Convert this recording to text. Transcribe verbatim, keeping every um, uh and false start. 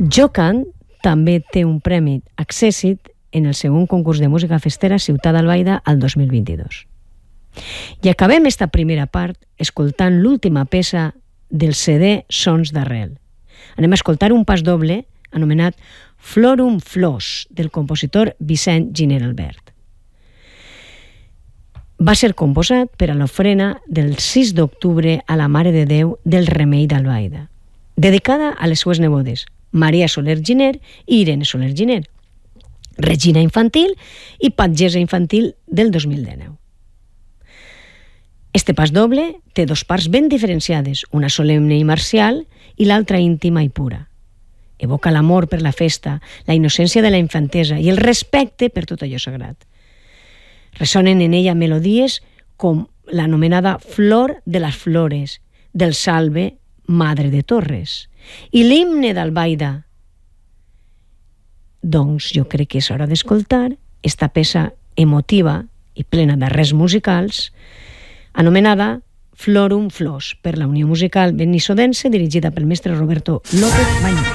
Jocan també té un premi Accèssit en el segon concurs de música festera Ciutat d'Albaida al dos mil vint-i-dos. I acabem esta primera part escoltant l'última peça del C D Sons d'Arrel. Anem a escoltar un pas doble anomenat Florum Flors, del compositor Vicent Giner Albert. Va ser composat per a l'ofrena del sis d'octubre a la Mare de Déu del Remei d'Albaida, dedicada a les seues nebodes, Maria Soler Giner i Irene Soler Giner, regina infantil i pagesa infantil del dos mil dinou. Este pas doble té dos parts ben diferenciades, una solemne i marcial i l'altra íntima i pura. Evoca l'amor per la festa, la innocència de la infantesa i el respecte per tot allò sagrat. Ressonen en ella melodies com l'anomenada Flor de les Flores, del Salve Madre de Torres, i l'himne d'Albaida. Doncs jo crec que és hora d'escoltar esta peça emotiva i plena d'arrels musicals anomenada Florum Flors per la Unió Musical Benissodense dirigida pel mestre Roberto López Bañez.